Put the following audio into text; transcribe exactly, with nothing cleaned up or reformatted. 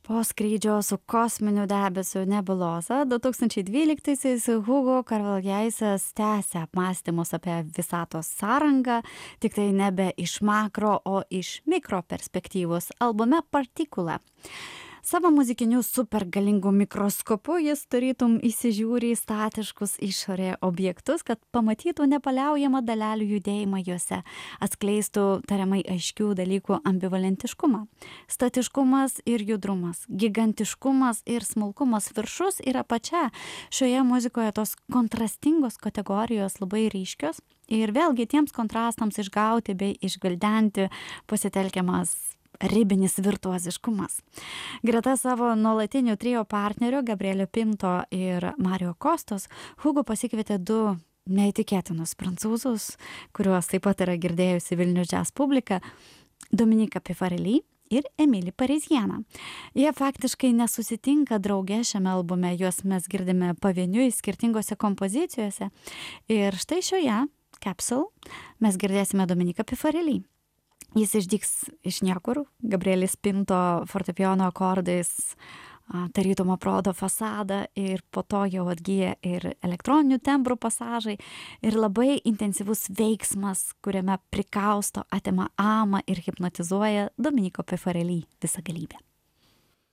Po skrydžio su kosminiu debesiu Nebuloza du tūkstančiai dvyliktaisiais Hugo Carvalhaisas tęsia apmąstymus apie visatos sąrangą, tik tai nebe iš makro, o iš mikro perspektyvos albume Partikula. Savo muzikiniu supergalingu mikroskopu jis tarytum įsižiūri į statiškus išorėje objektus, kad pamatytų nepaliaujamą dalelių judėjimą juose, atskleistų tariamai aiškių dalykų ambivalentiškumą. Statiškumas ir judrumas, gigantiškumas ir smulkumas, viršus ir apačia. Šioje muzikoje tos kontrastingos kategorijos labai ryškios ir vėlgi tiems kontrastams išgauti bei išgvildenti pasitelkiamas ribinis virtuoziškumas. Greta savo nuolatinių trio partnerių Gabrielio Pinto ir Mario Kostos, Hugo pasikvietė du neįtikėtinus prancūzus, kuriuos taip pat yra girdėjusi Vilnius jazz publika, Dominiką Pifarelli ir Emilį Parizieną. Jie faktiškai nesusitinka drauge šiame albume, juos mes girdime pavieniui skirtingose kompozicijose. Ir štai šioje Capsule mes girdėsime Dominiką Pifarelli. Jis išdygs iš niekur, Gabrielis Pinto fortepijono akordais tarytum aprodo fasadą ir po to jau atgyja ir elektroninių tembrų pasažai ir labai intensyvus veiksmas, kuriame prikausto, atima amą ir hipnotizuoja Dominiko Pifarelli visą galybę.